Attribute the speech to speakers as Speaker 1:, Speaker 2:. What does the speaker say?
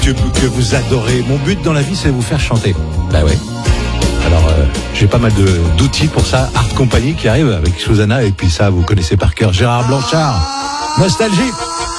Speaker 1: que vous adorez. Mon but dans la vie, c'est de vous faire chanter. Bah ouais. Alors, j'ai pas mal d'outils pour ça. Art Company qui arrive avec Susanna, et puis ça, vous connaissez par cœur. Gérard Blanchard. Nostalgie.